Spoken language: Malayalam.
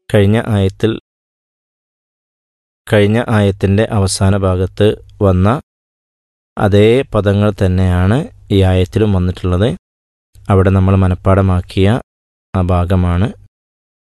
കഴിഞ്ഞ ആയത്തിൻ്റെ അവസാന ഭാഗത്ത് വന്ന അതേ പദങ്ങൾ തന്നെയാണ് ഈ ആയത്തിലും വന്നിട്ടുള്ളത്. അവിടെ നമ്മൾ മനഃപ്പാടമാക്കിയ ആ ഭാഗമാണ്